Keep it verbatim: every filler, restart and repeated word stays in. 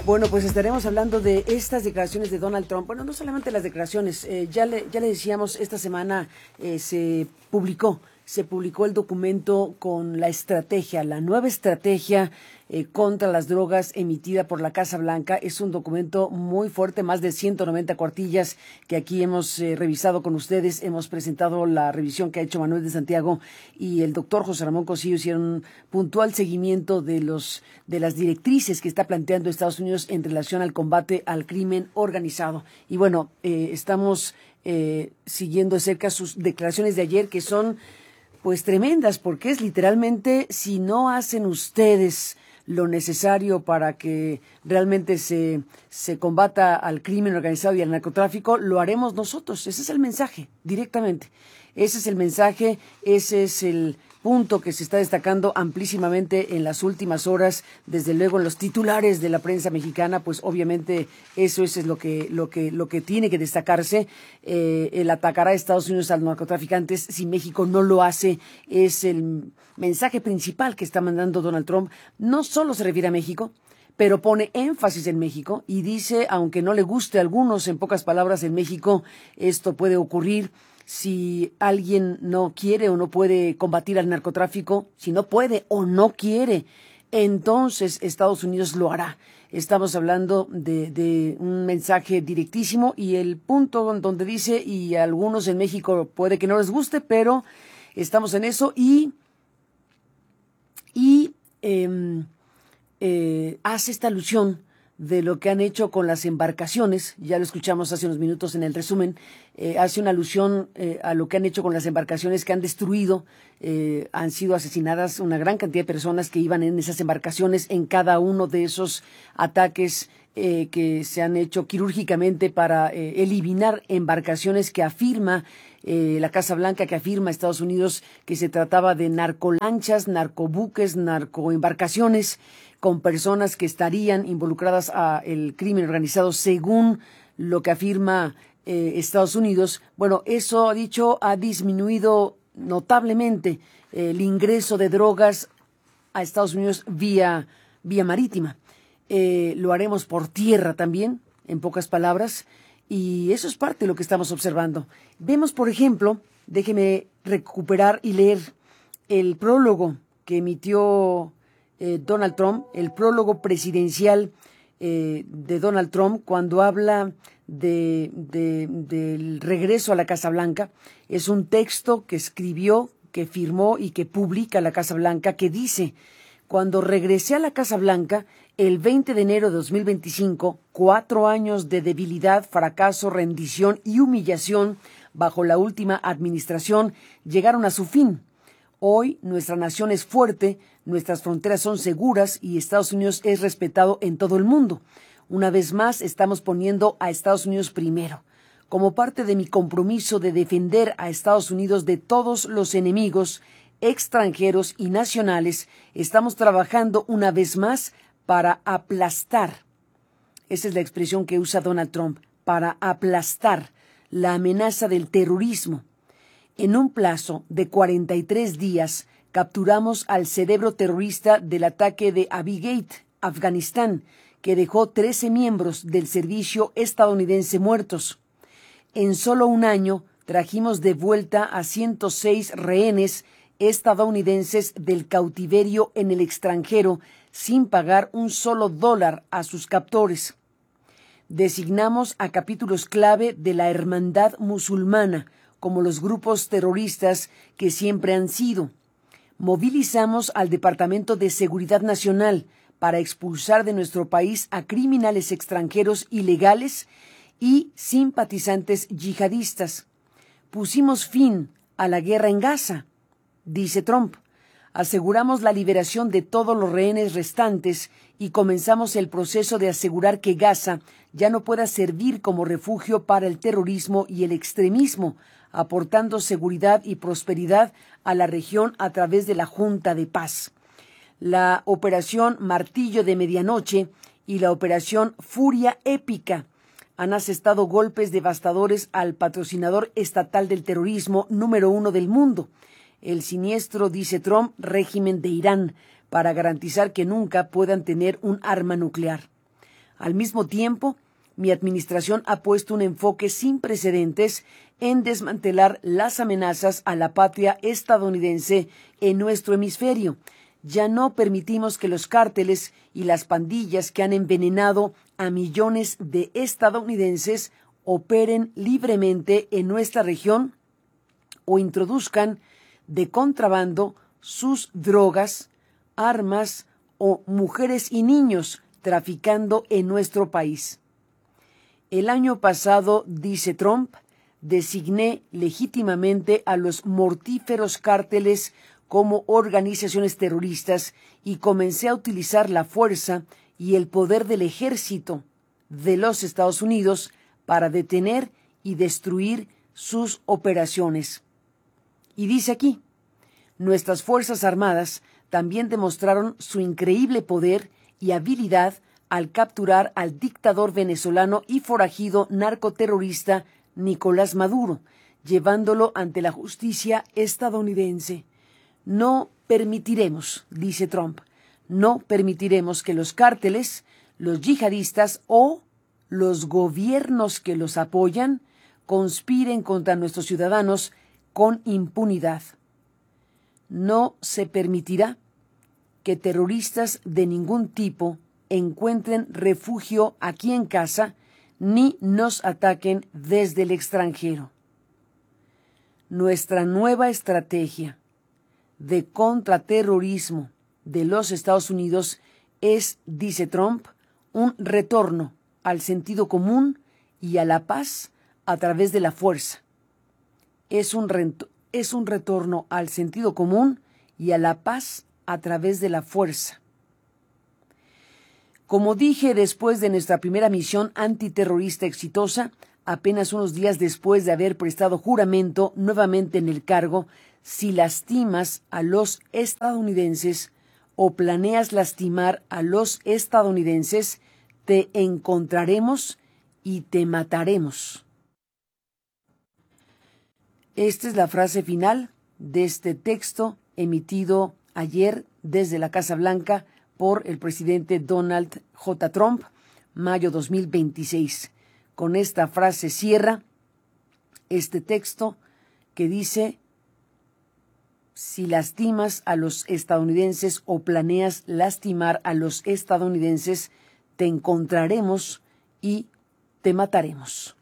Bueno, pues estaremos hablando de estas declaraciones de Donald Trump. Bueno, no solamente las declaraciones, eh, ya, le, ya le decíamos, esta semana eh, se publicó, se publicó el documento con la estrategia, la nueva estrategia eh, contra las drogas emitida por la Casa Blanca. Es un documento muy fuerte, más de ciento noventa cuartillas que aquí hemos eh, revisado con ustedes. Hemos presentado la revisión que ha hecho Manuel de Santiago y el doctor José Ramón Cosío hicieron un puntual seguimiento de los de las directrices que está planteando Estados Unidos en relación al combate al crimen organizado. Y bueno, eh, estamos eh, siguiendo de cerca sus declaraciones de ayer, que son pues tremendas, porque es literalmente: si no hacen ustedes lo necesario para que realmente se, se combata al crimen organizado y al narcotráfico, lo haremos nosotros. Ese es el mensaje, directamente. Ese es el mensaje, ese es el punto que se está destacando amplísimamente en las últimas horas, desde luego en los titulares de la prensa mexicana. Pues obviamente eso, eso es lo que lo que lo que tiene que destacarse. Eh, el atacar a Estados Unidos a los narcotraficantes, si México no lo hace, es el mensaje principal que está mandando Donald Trump. No solo se refiere a México, pero pone énfasis en México y dice, aunque no le guste a algunos, en pocas palabras, en México esto puede ocurrir. Si alguien no quiere o no puede combatir al narcotráfico, si no puede o no quiere, entonces Estados Unidos lo hará. Estamos hablando de, de un mensaje directísimo, y el punto donde dice, y a algunos en México puede que no les guste, pero estamos en eso, y, y eh, eh, hace esta alusión de lo que han hecho con las embarcaciones. Ya lo escuchamos hace unos minutos en el resumen. Eh, hace una alusión eh, a lo que han hecho con las embarcaciones que han destruido. Eh, han sido asesinadas una gran cantidad de personas que iban en esas embarcaciones en cada uno de esos ataques eh, que se han hecho quirúrgicamente para eh, eliminar embarcaciones que afirma eh, la Casa Blanca, que afirma Estados Unidos que se trataba de narcolanchas, narcobuques, narcoembarcaciones con personas que estarían involucradas a el crimen organizado, según lo que afirma eh, Estados Unidos. Bueno, eso, ha dicho, ha disminuido notablemente eh, el ingreso de drogas a Estados Unidos vía, vía marítima. Eh, lo haremos por tierra también, en pocas palabras, y eso es parte de lo que estamos observando. Vemos, por ejemplo, déjeme recuperar y leer el prólogo que emitió Eh, Donald Trump, el prólogo presidencial eh, de Donald Trump, cuando habla de, de, del regreso a la Casa Blanca. Es un texto que escribió, que firmó y que publica la Casa Blanca, que dice: cuando regresé a la Casa Blanca el veinte de enero de dos mil veinticinco, cuatro años de debilidad, fracaso, rendición y humillación bajo la última administración llegaron a su fin. Hoy nuestra nación es fuerte, nuestras fronteras son seguras y Estados Unidos es respetado en todo el mundo. Una vez más estamos poniendo a Estados Unidos primero. Como parte de mi compromiso de defender a Estados Unidos de todos los enemigos extranjeros y nacionales, estamos trabajando una vez más para aplastar. Esa es la expresión que usa Donald Trump, para aplastar la amenaza del terrorismo. En un plazo de cuarenta y tres días, capturamos al cerebro terrorista del ataque de Abbey-Gate, Afganistán, que dejó trece miembros del servicio estadounidense muertos. En solo un año, trajimos de vuelta a ciento seis rehenes estadounidenses del cautiverio en el extranjero sin pagar un solo dólar a sus captores. Designamos a capítulos clave de la hermandad musulmana como los grupos terroristas que siempre han sido. Movilizamos al Departamento de Seguridad Nacional para expulsar de nuestro país a criminales extranjeros ilegales y simpatizantes yihadistas. Pusimos fin a la guerra en Gaza, dice Trump. Aseguramos la liberación de todos los rehenes restantes y comenzamos el proceso de asegurar que Gaza ya no pueda servir como refugio para el terrorismo y el extremismo, aportando seguridad y prosperidad a la región a través de la Junta de Paz. La operación Martillo de Medianoche y la operación Furia Épica han asestado golpes devastadores al patrocinador estatal del terrorismo número uno del mundo, el siniestro, dice Trump, régimen de Irán, para garantizar que nunca puedan tener un arma nuclear. Al mismo tiempo, mi administración ha puesto un enfoque sin precedentes en desmantelar las amenazas a la patria estadounidense en nuestro hemisferio. Ya no permitimos que los cárteles y las pandillas que han envenenado a millones de estadounidenses operen libremente en nuestra región o introduzcan de contrabando sus drogas, armas o mujeres y niños traficando en nuestro país. El año pasado, dice Trump, designé legítimamente a los mortíferos cárteles como organizaciones terroristas y comencé a utilizar la fuerza y el poder del ejército de los Estados Unidos para detener y destruir sus operaciones. Y dice aquí, nuestras Fuerzas Armadas también demostraron su increíble poder y habilidad al capturar al dictador venezolano y forajido narcoterrorista Nicolás Maduro, llevándolo ante la justicia estadounidense. No permitiremos, dice Trump, no permitiremos que los cárteles, los yihadistas o los gobiernos que los apoyan conspiren contra nuestros ciudadanos con impunidad. No se permitirá que terroristas de ningún tipo encuentren refugio aquí en casa ni nos ataquen desde el extranjero. Nuestra nueva estrategia de contraterrorismo de los Estados Unidos es, dice Trump, un retorno al sentido común y a la paz a través de la fuerza. Es un, rento, es un retorno al sentido común y a la paz a través de la fuerza. Como dije después de nuestra primera misión antiterrorista exitosa, apenas unos días después de haber prestado juramento nuevamente en el cargo, si lastimas a los estadounidenses o planeas lastimar a los estadounidenses, te encontraremos y te mataremos. Esta es la frase final de este texto emitido ayer desde la Casa Blanca por el presidente Donald J. Trump, mayo dos mil veintiséis. Con esta frase cierra este texto que dice: si lastimas a los estadounidenses o planeas lastimar a los estadounidenses, te encontraremos y te mataremos.